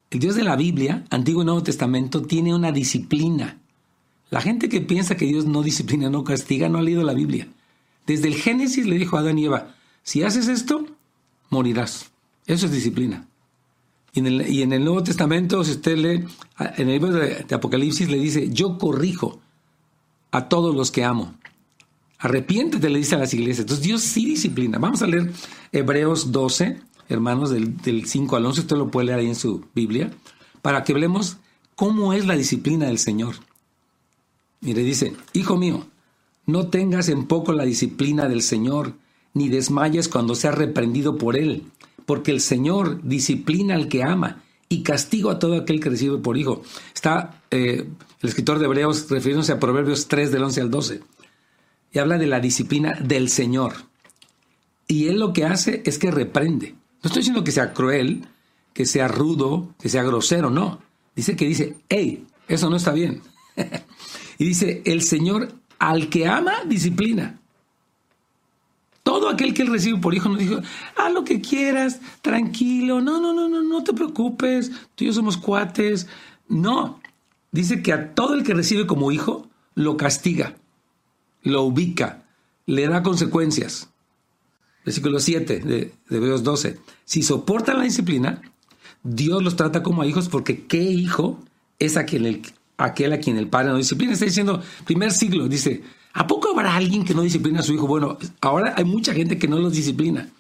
El Dios de la Biblia, Antiguo y Nuevo Testamento, tiene una disciplina. La gente que piensa que Dios no disciplina, no castiga, no ha leído la Biblia. Desde el Génesis le dijo a Adán y Eva, si haces esto, morirás. Eso es disciplina. Y en el Nuevo Testamento, si usted lee, en el libro de Apocalipsis le dice, yo corrijo a todos los que amo. Arrepiéntete, le dice a las iglesias. Entonces Dios sí disciplina. Vamos a leer Hebreos 12, hermanos, del 5 al 11. Usted lo puede leer ahí en su Biblia, para que hablemos cómo es la disciplina del Señor. Mire, dice, hijo mío, no tengas en poco la disciplina del Señor, ni desmayes cuando seas reprendido por Él, porque el Señor disciplina al que ama y castiga a todo aquel que recibe por hijo. Está el escritor de Hebreos refiriéndose a Proverbios 3, del 11 al 12, y habla de la disciplina del Señor. Y Él lo que hace es que reprende. No estoy diciendo que sea cruel, que sea rudo, que sea grosero, no. Dice, hey, eso no está bien. Y dice, el Señor al que ama, disciplina. Todo aquel que Él recibe por hijo nos dijo, haz lo que quieras, tranquilo, no te preocupes, tú y yo somos cuates. No, dice que a todo el que recibe como hijo, lo castiga, lo ubica, le da consecuencias. Versículo 7 de Hebreos 12. Si soportan la disciplina, Dios los trata como a hijos, porque ¿qué hijo es aquel a quien el padre no disciplina? Está diciendo, primer siglo, dice, ¿a poco habrá alguien que no disciplina a su hijo? Bueno, ahora hay mucha gente que no los disciplina.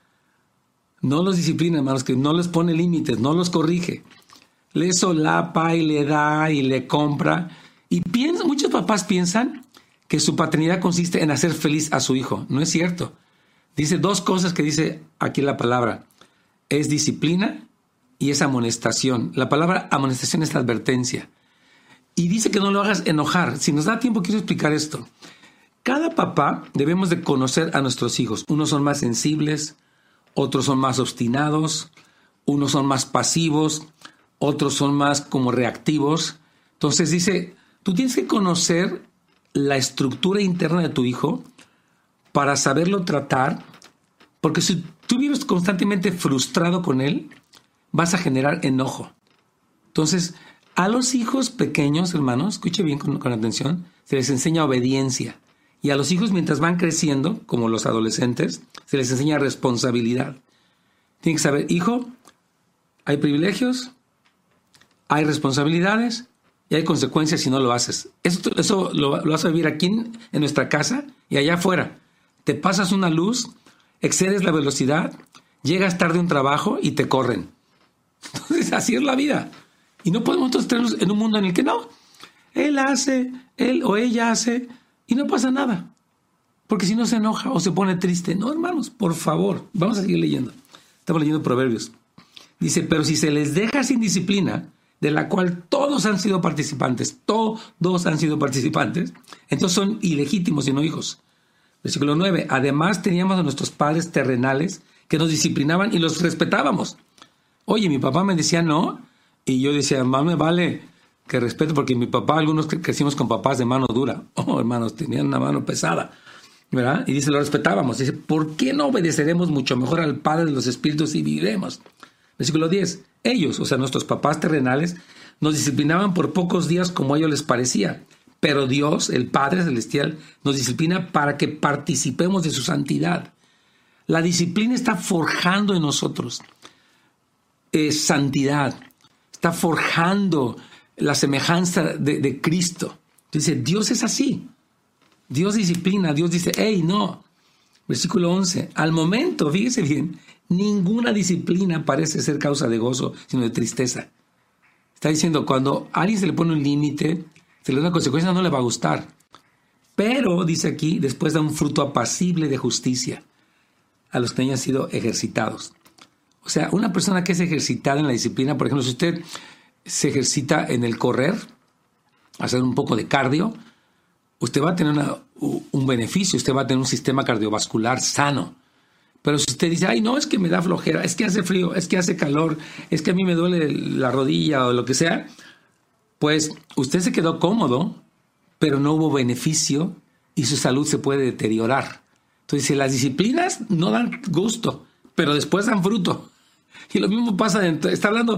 No los disciplina, hermanos, que no les pone límites, no los corrige. Le solapa y le da y le compra. Y muchos papás piensan que su paternidad consiste en hacer feliz a su hijo. No es cierto. Dice dos cosas que dice aquí la palabra. Es disciplina y es amonestación. La palabra amonestación es advertencia. Y dice que no lo hagas enojar. Si nos da tiempo, quiero explicar esto. Cada papá debemos de conocer a nuestros hijos. Unos son más sensibles, otros son más obstinados, unos son más pasivos, otros son más como reactivos. Entonces dice, tú tienes que conocer la estructura interna de tu hijo para saberlo tratar, porque si tú vives constantemente frustrado con él, vas a generar enojo. Entonces, a los hijos pequeños, hermanos, escuche bien con atención, se les enseña obediencia. Y a los hijos, mientras van creciendo, como los adolescentes, se les enseña responsabilidad. Tienen que saber, hijo, hay privilegios, hay responsabilidades y hay consecuencias si no lo haces. Eso lo vas a vivir aquí en nuestra casa y allá afuera. Te pasas una luz, excedes la velocidad, llegas tarde a un trabajo y te corren. Entonces, así es la vida. Y no podemos nosotros tenernos en un mundo en el que no. Él hace, él o ella hace, y no pasa nada. Porque si no se enoja o se pone triste. No, hermanos, por favor, vamos a seguir leyendo. Estamos leyendo Proverbios. Dice, pero si se les deja sin disciplina, de la cual todos han sido participantes, entonces son ilegítimos y no hijos. Versículo 9. Además teníamos a nuestros padres terrenales que nos disciplinaban y los respetábamos. Oye, mi papá me decía no, y yo decía, más me vale que respeto, porque mi papá, algunos crecimos con papás de mano dura. Oh, hermanos, tenían una mano pesada, ¿verdad? Y dice, lo respetábamos. Dice, ¿por qué no obedeceremos mucho mejor al Padre de los Espíritus y viviremos? Versículo 10. Ellos, o sea, nuestros papás terrenales, nos disciplinaban por pocos días como a ellos les parecía. Pero Dios, el Padre Celestial, nos disciplina para que participemos de su santidad. La disciplina está forjando en nosotros santidad. Está forjando la semejanza de Cristo. Dice, Dios es así. Dios disciplina, Dios dice, hey, no. Versículo 11. Al momento, fíjese bien, ninguna disciplina parece ser causa de gozo, sino de tristeza. Está diciendo, cuando a alguien se le pone un límite, se le da una consecuencia, no le va a gustar. Pero, dice aquí, después da un fruto apacible de justicia a los que hayan sido ejercitados. O sea, una persona que es ejercitada en la disciplina, por ejemplo, si usted se ejercita en el correr, hacer un poco de cardio, usted va a tener un beneficio, usted va a tener un sistema cardiovascular sano. Pero si usted dice, ay, no, es que me da flojera, es que hace frío, es que hace calor, es que a mí me duele la rodilla o lo que sea, pues usted se quedó cómodo, pero no hubo beneficio y su salud se puede deteriorar. Entonces, las disciplinas no dan gusto, pero después dan fruto. Y lo mismo pasa, está hablando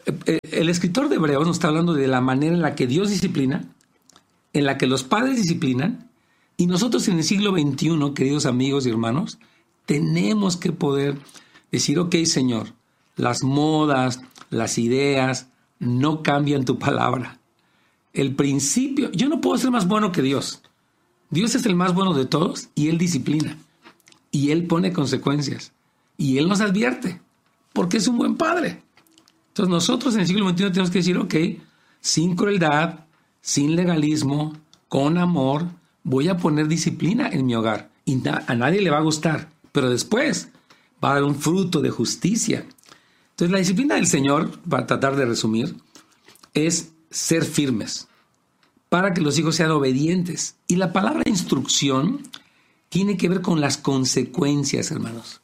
El escritor de Hebreos nos está hablando de la manera en la que Dios disciplina, en la que los padres disciplinan, y nosotros en el siglo XXI, queridos amigos y hermanos, tenemos que poder decir, ok, Señor, las modas, las ideas, no cambian tu palabra. El principio, yo no puedo ser más bueno que Dios. Dios es el más bueno de todos y Él disciplina. Y Él pone consecuencias. Y Él nos advierte, porque es un buen padre. Entonces nosotros en el siglo XXI tenemos que decir, ok, sin crueldad, sin legalismo, con amor, voy a poner disciplina en mi hogar. Y a nadie le va a gustar, pero después va a dar un fruto de justicia. Entonces la disciplina del Señor, para tratar de resumir, es ser firmes, para que los hijos sean obedientes. Y la palabra instrucción tiene que ver con las consecuencias, hermanos.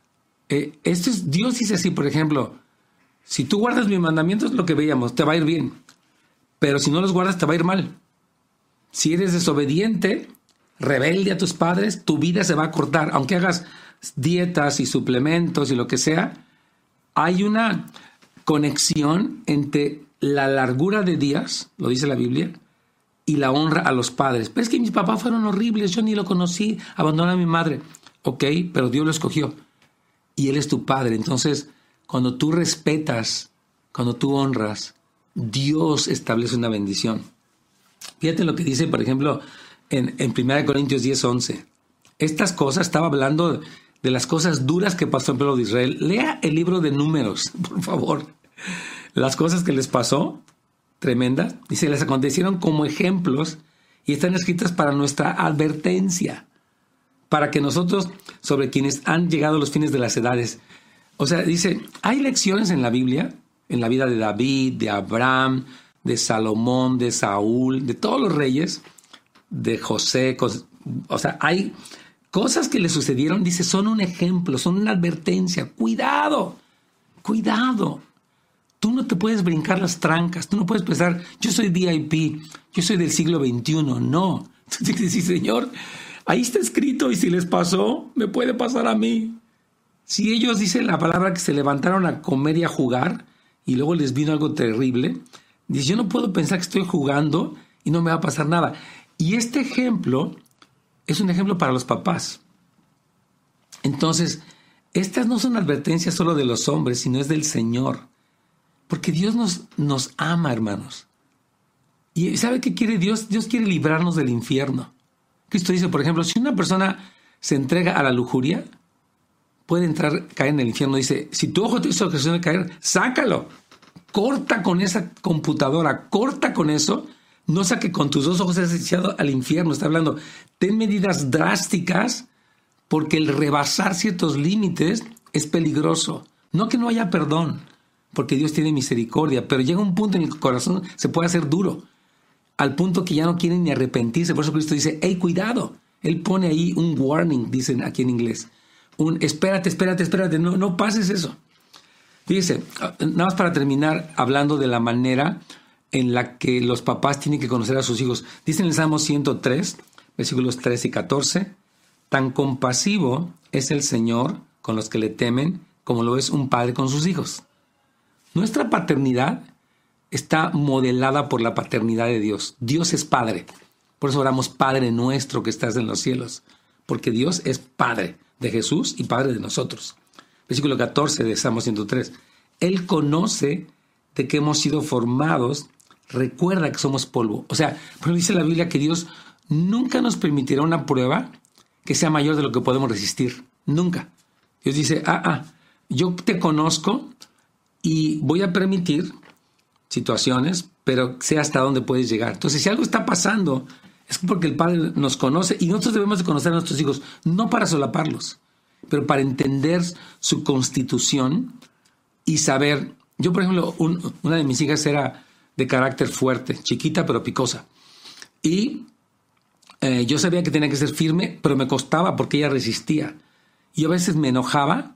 Dios dice así, por ejemplo, si tú guardas mis mandamientos, lo que veíamos, te va a ir bien. Pero si no los guardas, te va a ir mal. Si eres desobediente, rebelde a tus padres, tu vida se va a cortar. Aunque hagas dietas y suplementos y lo que sea, hay una conexión entre la largura de días, lo dice la Biblia, y la honra a los padres. Pero es que mis papás fueron horribles, yo ni lo conocí, abandoné a mi madre. Ok, pero Dios lo escogió. Y Él es tu padre. Entonces, cuando tú respetas, cuando tú honras, Dios establece una bendición. Fíjate lo que dice, por ejemplo, en 1 Corintios 10:11. Estas cosas, estaba hablando de las cosas duras que pasó el pueblo de Israel. Lea el libro de Números, por favor. Las cosas que les pasó, tremendas, dice, les acontecieron como ejemplos y están escritas para nuestra advertencia, para que nosotros, sobre quienes han llegado los fines de las edades. O sea, dice, hay lecciones en la Biblia, en la vida de David, de Abraham, de Salomón, de Saúl, de todos los reyes, de José. O sea, hay cosas que le sucedieron, dice, son un ejemplo, son una advertencia. Cuidado, cuidado. Tú no te puedes brincar las trancas, tú no puedes pensar, yo soy VIP, yo soy del siglo XXI. No, tú tienes que decir, Señor, ahí está escrito y si les pasó, me puede pasar a mí. Si ellos, dicen la palabra, que se levantaron a comer y a jugar y luego les vino algo terrible, dice, yo no puedo pensar que estoy jugando y no me va a pasar nada. Y este ejemplo es un ejemplo para los papás. Entonces, estas no son advertencias solo de los hombres, sino es del Señor. Porque Dios nos ama, hermanos. ¿Y sabe qué quiere Dios? Dios quiere librarnos del infierno. Cristo dice, por ejemplo, si una persona se entrega a la lujuria, puede caer en el infierno. Dice, si tu ojo te hizo ocasión de caer, sácalo. Corta con esa computadora, corta con eso. No sea que con tus dos ojos seas echado al infierno. Está hablando, ten medidas drásticas porque el rebasar ciertos límites es peligroso. No que no haya perdón, porque Dios tiene misericordia, pero llega un punto en el que el corazón se puede hacer duro, al punto que ya no quieren ni arrepentirse. Por eso Cristo dice, hey, cuidado. Él pone ahí un warning, dicen aquí en inglés. Espérate, no pases eso. Fíjese, nada más para terminar hablando de la manera en la que los papás tienen que conocer a sus hijos. Dice en el Salmo 103, versículos 13 y 14, tan compasivo es el Señor con los que le temen como lo es un padre con sus hijos. Nuestra paternidad está modelada por la paternidad de Dios. Dios es Padre. Por eso oramos, Padre nuestro que estás en los cielos. Porque Dios es Padre de Jesús y Padre de nosotros. Versículo 14 de Salmo 103. Él conoce de que hemos sido formados. Recuerda que somos polvo. O sea, por ejemplo, dice la Biblia que Dios nunca nos permitirá una prueba que sea mayor de lo que podemos resistir. Nunca. Dios dice, yo te conozco y voy a permitir situaciones, pero sé hasta dónde puedes llegar. Entonces, si algo está pasando, es porque el Padre nos conoce y nosotros debemos de conocer a nuestros hijos, no para solaparlos, pero para entender su constitución y saber. Yo, por ejemplo, una de mis hijas era de carácter fuerte, chiquita pero picosa. Y yo sabía que tenía que ser firme, pero me costaba porque ella resistía. Y a veces me enojaba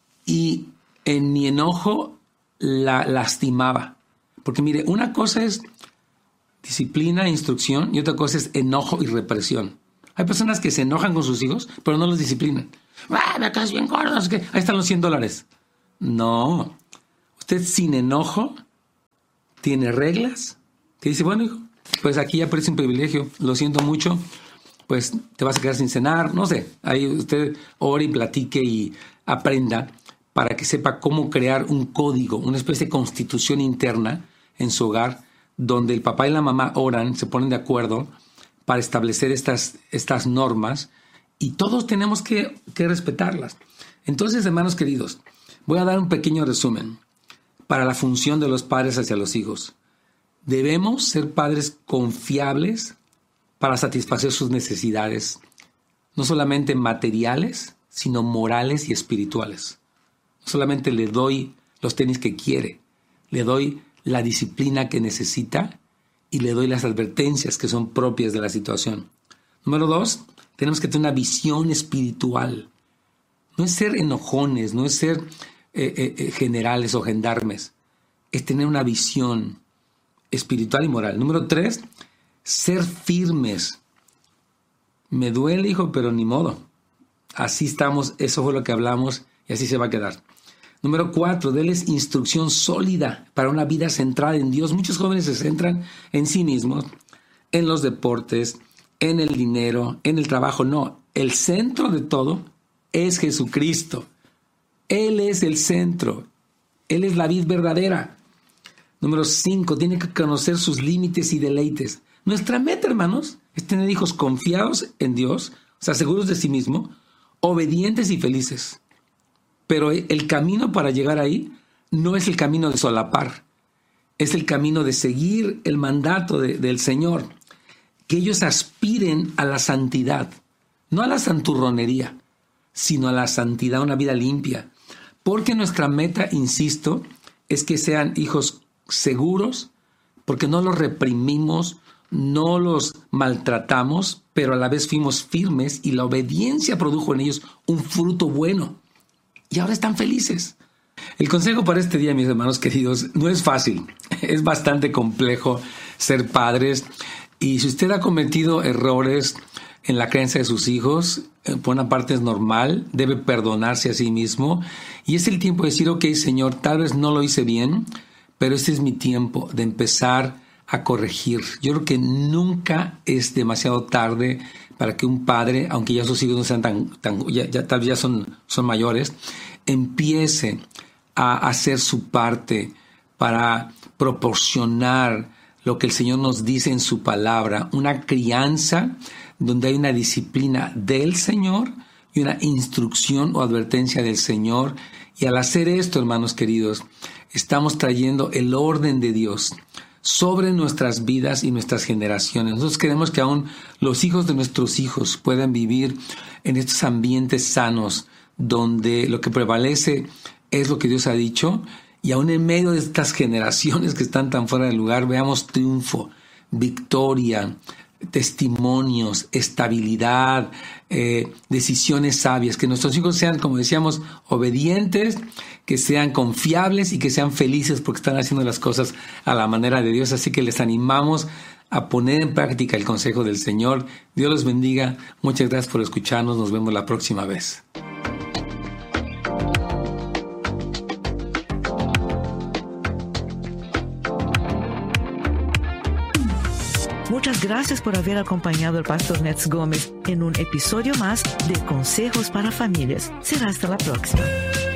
y en mi enojo la lastimaba. Porque mire, una cosa es disciplina e instrucción y otra cosa es enojo y represión. Hay personas que se enojan con sus hijos, pero no los disciplinan. Me caes bien gordo, no sé qué. Ahí están los $100. No. Usted sin enojo tiene reglas que dice, bueno, hijo, pues aquí ya parece un privilegio, lo siento mucho, pues te vas a quedar sin cenar, no sé. Ahí usted ore y platique y aprenda para que sepa cómo crear un código, una especie de constitución interna en su hogar, donde el papá y la mamá oran, se ponen de acuerdo para establecer estas normas, y todos tenemos que respetarlas. Entonces, hermanos queridos, voy a dar un pequeño resumen para la función de los padres hacia los hijos. Debemos ser padres confiables para satisfacer sus necesidades, no solamente materiales, sino morales y espirituales. No solamente le doy los tenis que quiere, le doy la disciplina que necesita y le doy las advertencias que son propias de la situación. Número 2, tenemos que tener una visión espiritual. No es ser enojones, no es ser generales o gendarmes, es tener una visión espiritual y moral. Número 3, ser firmes. Me duele, hijo, pero ni modo. Así estamos, eso fue lo que hablamos y así se va a quedar. Número 4, déles instrucción sólida para una vida centrada en Dios. Muchos jóvenes se centran en sí mismos, en los deportes, en el dinero, en el trabajo. No, el centro de todo es Jesucristo. Él es el centro. Él es la vid verdadera. Número 5, tiene que conocer sus límites y deleites. Nuestra meta, hermanos, es tener hijos confiados en Dios, o sea, seguros de sí mismo, obedientes y felices. Pero el camino para llegar ahí no es el camino de solapar, es el camino de seguir el mandato del Señor. Que ellos aspiren a la santidad, no a la santurronería, sino a la santidad, una vida limpia. Porque nuestra meta, insisto, es que sean hijos seguros, porque no los reprimimos, no los maltratamos, pero a la vez fuimos firmes y la obediencia produjo en ellos un fruto bueno. Y ahora están felices. El consejo para este día, mis hermanos queridos, no es fácil. Es bastante complejo ser padres. Y si usted ha cometido errores en la creencia de sus hijos, por una parte es normal, debe perdonarse a sí mismo. Y es el tiempo de decir, ok, Señor, tal vez no lo hice bien, pero este es mi tiempo de empezar a corregir. Yo creo que nunca es demasiado tarde para que un padre, aunque ya sus hijos no sean tal vez ya son mayores, empiece a hacer su parte para proporcionar lo que el Señor nos dice en su palabra, una crianza donde hay una disciplina del Señor y una instrucción o advertencia del Señor. Y al hacer esto, hermanos queridos, estamos trayendo el orden de Dios sobre nuestras vidas y nuestras generaciones. Nosotros queremos que aún los hijos de nuestros hijos puedan vivir en estos ambientes sanos, donde lo que prevalece es lo que Dios ha dicho, y aún en medio de estas generaciones que están tan fuera de lugar, veamos triunfo, victoria, testimonios, estabilidad, decisiones sabias, que nuestros hijos sean, como decíamos, obedientes, que sean confiables y que sean felices porque están haciendo las cosas a la manera de Dios. Así que les animamos a poner en práctica el consejo del Señor. Dios los bendiga. Muchas gracias por escucharnos. Nos vemos la próxima vez. Muchas gracias por haber acompañado al Pastor Nets Gómez en un episodio más de Consejos para Familias. Será hasta la próxima.